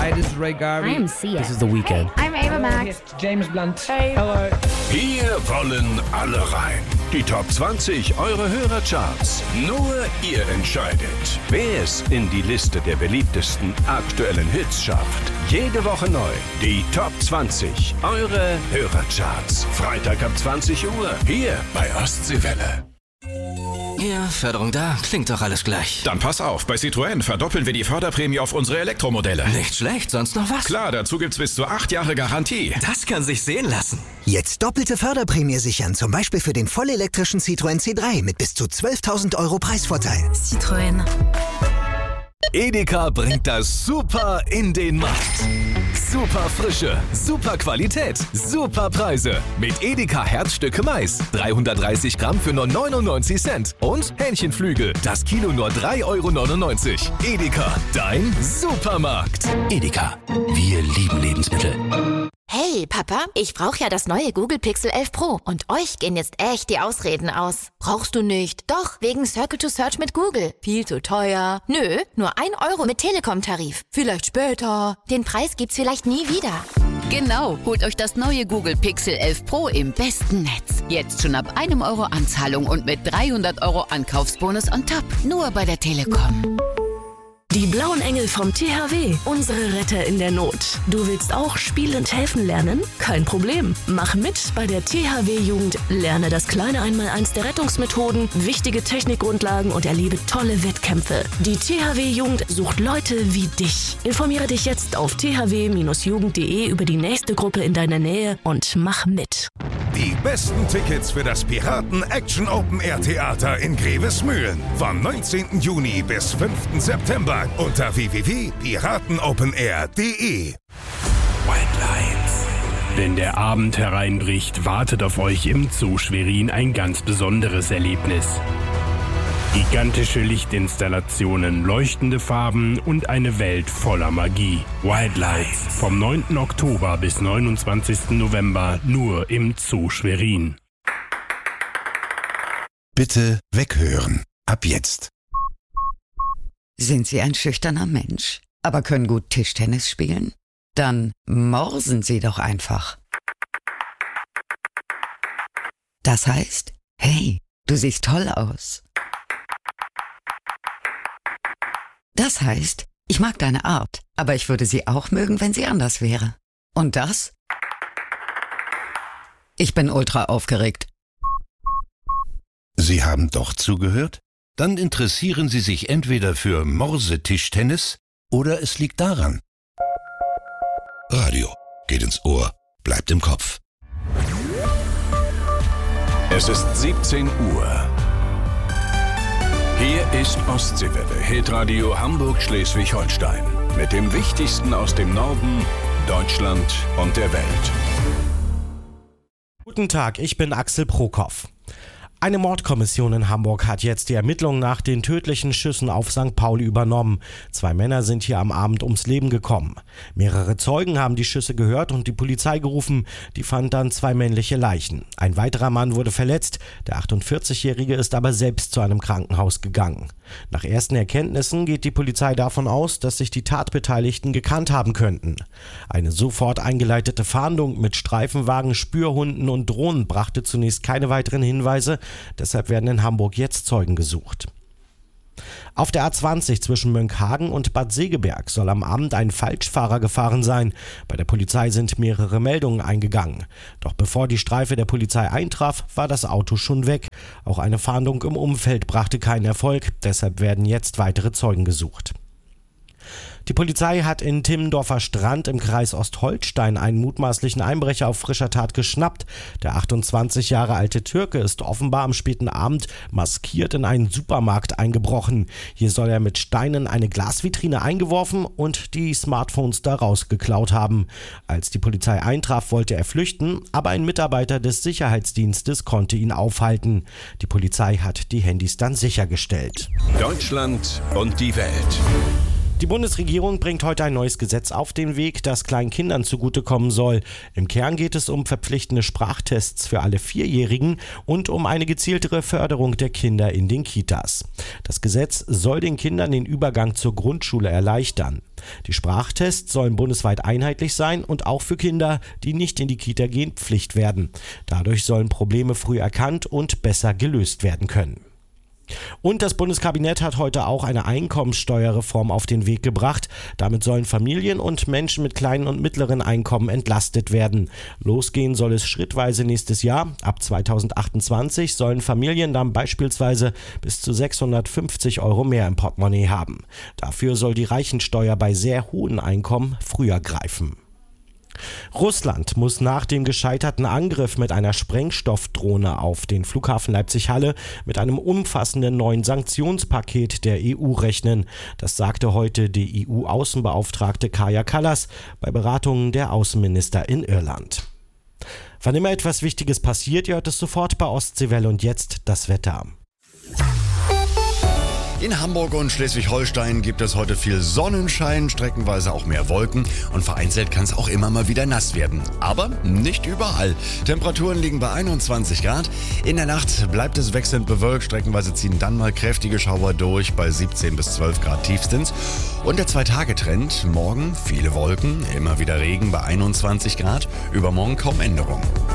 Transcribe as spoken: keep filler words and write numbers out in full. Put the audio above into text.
Hi, this is Ray Garvey. I'm Sia. This is The Weeknd. Hey, I'm Ava Max. James Blunt. Hey. Hello. Hier wollen alle rein. Die Top zwanzig eure Hörercharts. Nur ihr entscheidet, wer es in die Liste der beliebtesten aktuellen Hits schafft. Jede Woche neu. Die Top zwanzig eure Hörercharts. Freitag ab zwanzig Uhr. Hier bei Ostseewelle. Hier, Förderung da, klingt doch alles gleich. Dann pass auf, bei Citroën verdoppeln wir die Förderprämie auf unsere Elektromodelle. Nicht schlecht, sonst noch was? Klar, dazu gibt's bis zu acht Jahre Garantie. Das kann sich sehen lassen. Jetzt doppelte Förderprämie sichern, zum Beispiel für den vollelektrischen Citroën C drei mit bis zu zwölftausend Euro Preisvorteil. Citroën. Edeka bringt das Super in den Markt. Super Frische, super Qualität, super Preise. Mit Edeka Herzstücke Mais. dreihundertdreißig Gramm für nur neunundneunzig Cent. Und Hähnchenflügel, das Kilo nur drei Euro neunundneunzig. Edeka, dein Supermarkt. Edeka, wir lieben Lebensmittel. Hey, Papa, ich brauche ja das neue Google Pixel elf Pro. Und euch gehen jetzt echt die Ausreden aus. Brauchst du nicht? Doch, wegen Circle to Search mit Google. Viel zu teuer. Nö, nur ein Euro mit Telekom-Tarif. Vielleicht später. Den Preis gibt's vielleicht nie wieder. Genau, holt euch das neue Google Pixel elf Pro im besten Netz. Jetzt schon ab einem Euro Anzahlung und mit dreihundert Euro Ankaufsbonus on top. Nur bei der Telekom. Die blauen Engel vom T H W, unsere Retter in der Not. Du willst auch spielend helfen lernen? Kein Problem. Mach mit bei der T H W-Jugend. Lerne das kleine Einmaleins der Rettungsmethoden, wichtige Technikgrundlagen und erlebe tolle Wettkämpfe. Die T H W-Jugend sucht Leute wie dich. Informiere dich jetzt auf t h w Bindestrich jugend punkt d e über die nächste Gruppe in deiner Nähe und mach mit. Die besten Tickets für das Piraten Action Open Air Theater in Grevesmühlen. Vom neunzehnten Juni bis fünften September unter w w w punkt piratenopenair punkt d e. White Lights. Wenn der Abend hereinbricht, wartet auf euch im Zoo Schwerin ein ganz besonderes Erlebnis. Gigantische Lichtinstallationen, leuchtende Farben und eine Welt voller Magie. White Lights vom neunten Oktober bis neunundzwanzigsten November nur im Zoo Schwerin. Bitte weghören. Ab jetzt. Sind Sie ein schüchterner Mensch, aber können gut Tischtennis spielen? Dann morsen Sie doch einfach. Das heißt, hey, du siehst toll aus. Das heißt, ich mag deine Art, aber ich würde sie auch mögen, wenn sie anders wäre. Und das? Ich bin ultra aufgeregt. Sie haben doch zugehört? Dann interessieren Sie sich entweder für Morsetischtennis oder es liegt daran. Radio geht ins Ohr, bleibt im Kopf. Es ist siebzehn Uhr. Hier ist Ostseewelle, Hitradio Hamburg-Schleswig-Holstein. Mit dem Wichtigsten aus dem Norden, Deutschland und der Welt. Guten Tag, ich bin Axel Prokop. Eine Mordkommission in Hamburg hat jetzt die Ermittlungen nach den tödlichen Schüssen auf Sankt Pauli übernommen. Zwei Männer sind hier am Abend ums Leben gekommen. Mehrere Zeugen haben die Schüsse gehört und die Polizei gerufen. Die fand dann zwei männliche Leichen. Ein weiterer Mann wurde verletzt. Der achtundvierzigjährige ist aber selbst zu einem Krankenhaus gegangen. Nach ersten Erkenntnissen geht die Polizei davon aus, dass sich die Tatbeteiligten gekannt haben könnten. Eine sofort eingeleitete Fahndung mit Streifenwagen, Spürhunden und Drohnen brachte zunächst keine weiteren Hinweise. Deshalb werden in Hamburg jetzt Zeugen gesucht. Auf der A zwanzig zwischen Mönckehagen und Bad Segeberg soll am Abend ein Falschfahrer gefahren sein. Bei der Polizei sind mehrere Meldungen eingegangen. Doch bevor die Streife der Polizei eintraf, war das Auto schon weg. Auch eine Fahndung im Umfeld brachte keinen Erfolg. Deshalb werden jetzt weitere Zeugen gesucht. Die Polizei hat in Timmendorfer Strand im Kreis Ostholstein einen mutmaßlichen Einbrecher auf frischer Tat geschnappt. Der achtundzwanzig Jahre alte Türke ist offenbar am späten Abend maskiert in einen Supermarkt eingebrochen. Hier soll er mit Steinen eine Glasvitrine eingeworfen und die Smartphones daraus geklaut haben. Als die Polizei eintraf, wollte er flüchten, aber ein Mitarbeiter des Sicherheitsdienstes konnte ihn aufhalten. Die Polizei hat die Handys dann sichergestellt. Deutschland und die Welt. Die Bundesregierung bringt heute ein neues Gesetz auf den Weg, das kleinen Kindern zugutekommen soll. Im Kern geht es um verpflichtende Sprachtests für alle Vierjährigen und um eine gezieltere Förderung der Kinder in den Kitas. Das Gesetz soll den Kindern den Übergang zur Grundschule erleichtern. Die Sprachtests sollen bundesweit einheitlich sein und auch für Kinder, die nicht in die Kita gehen, Pflicht werden. Dadurch sollen Probleme früh erkannt und besser gelöst werden können. Und das Bundeskabinett hat heute auch eine Einkommensteuerreform auf den Weg gebracht. Damit sollen Familien und Menschen mit kleinen und mittleren Einkommen entlastet werden. Losgehen soll es schrittweise nächstes Jahr. Ab zweitausendachtundzwanzig sollen Familien dann beispielsweise bis zu sechshundertfünfzig Euro mehr im Portemonnaie haben. Dafür soll die Reichensteuer bei sehr hohen Einkommen früher greifen. Russland muss nach dem gescheiterten Angriff mit einer Sprengstoffdrohne auf den Flughafen Leipzig-Halle mit einem umfassenden neuen Sanktionspaket der E U rechnen. Das sagte heute die E U-Außenbeauftragte Kaja Kallas bei Beratungen der Außenminister in Irland. Wann immer etwas Wichtiges passiert, ihr hört es sofort bei Ostseewelle und jetzt das Wetter. In Hamburg und Schleswig-Holstein gibt es heute viel Sonnenschein, streckenweise auch mehr Wolken und vereinzelt kann es auch immer mal wieder nass werden. Aber nicht überall. Temperaturen liegen bei einundzwanzig Grad. In der Nacht bleibt es wechselnd bewölkt, streckenweise ziehen dann mal kräftige Schauer durch bei siebzehn bis zwölf Grad tiefstens. Und der Zwei-Tage-Trend, morgen viele Wolken, immer wieder Regen bei einundzwanzig Grad, übermorgen kaum Änderung.